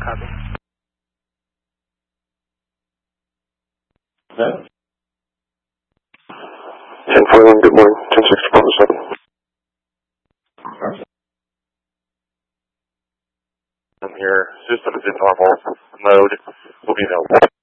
Copy. No. 1041, good morning. 106407. I'm here. System is in normal mode. Will be available.